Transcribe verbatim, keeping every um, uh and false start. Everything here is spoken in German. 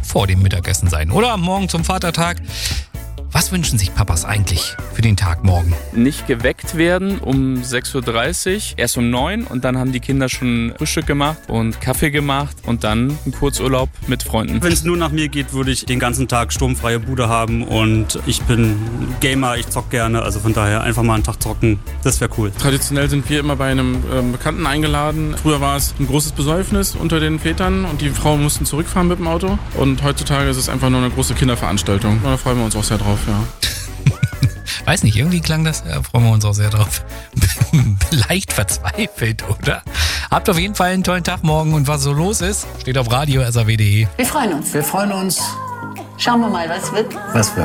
vor dem Mittagessen sein oder am Morgen zum Vatertag. Was wünschen sich Papas eigentlich für den Tag morgen? Nicht geweckt werden um sechs Uhr dreißig, erst um neun und dann haben die Kinder schon Frühstück gemacht und Kaffee gemacht und dann einen Kurzurlaub mit Freunden. Wenn es nur nach mir geht, würde ich den ganzen Tag sturmfreie Bude haben und ich bin Gamer, ich zock gerne, also von daher einfach mal einen Tag zocken, das wäre cool. Traditionell sind wir immer bei einem ähm, Bekannten eingeladen. Früher war es ein großes Besäufnis unter den Vätern und die Frauen mussten zurückfahren mit dem Auto und heutzutage ist es einfach nur eine große Kinderveranstaltung. Da freuen wir uns auch sehr drauf. Ja. Weiß nicht, irgendwie klang das, da freuen wir uns auch sehr drauf. Leicht verzweifelt, oder? Habt auf jeden Fall einen tollen Tag morgen und was so los ist, steht auf radio punkt s a w punkt d e. Wir freuen uns. Wir freuen uns. Schauen wir mal, was wird. Was wird.